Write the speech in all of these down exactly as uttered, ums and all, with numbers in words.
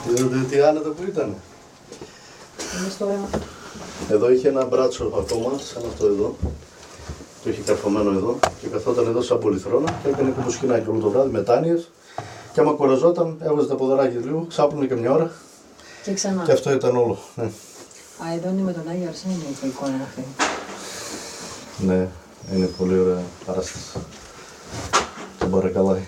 Είδατε τι άνετα που ήταν. Είναι στο αίμα. Εδώ είχε ένα μπράτσο ακόμα, σαν αυτό εδώ. Το είχε καρφωμένο εδώ και καθόταν εδώ σαν πολυθρόνα και έκανε κουμποσχοινάκι όλο το βράδυ, μετάνοιες. Και άμα κουραζόταν, έβαζε τα ποδαράκι λίγο, ξάπλωνε και μια ώρα. Και ξανά. Και αυτό ήταν όλο. Ναι, Α, εδώ είναι με τον Άγιο Αρσένιο η εικόνα αυτή. ναι, είναι πολύ ωραία παράσταση. Τον παρακαλάει.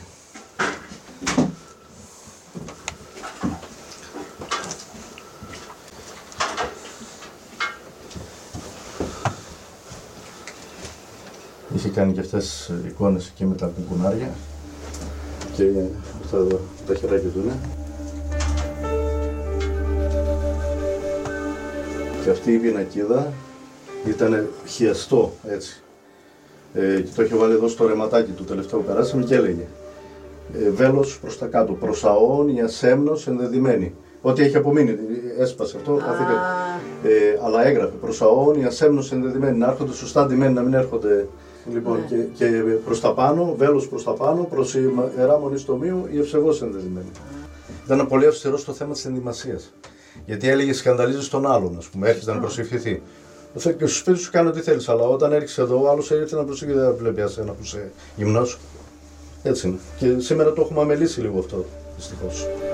Είχε κάνει και αυτές τις εικόνες εκεί με τα κουκουνάρια και αυτά εδώ τα χεράκια του είναι. Και αυτή η πινακίδα ήταν χιαστό έτσι. Ε, και το είχε βάλει εδώ στο ρεματάκι του τελευταίο που περάσαμε και έλεγε ε, βέλος προς τα κάτω, προς αόνια σέμνος ενδεδειμένη. Ό,τι έχει απομείνει, έσπασε αυτό, καθήκε. Ε, αλλά έγραφε προς αόνια σέμνος ενδεδειμένη, να έρχονται σωστά ντυμένοι, να μην έρχονται. Λοιπόν, ναι. και, και προς τα πάνω, βέλος προς τα πάνω, προς η Ιερά Μονή στο Μείο, η ευσεβώς ενδεδειμένη. Ήταν πολύ αυστηρό στο θέμα της ενδυμασίας. Γιατί έλεγε σκανδαλίζεις τον άλλον, ας πούμε, έρχεται να προσευχηθεί. Και στο σπίτι σου κάνει ό,τι θέλεις, αλλά όταν έρχεσαι εδώ, ο άλλος έρχεται να προσευχηθεί, δεν βλέπει ασένα που είσαι γυμνός. Έτσι είναι. Και σήμερα το έχουμε αμελήσει λίγο αυτό, δυστυχώς.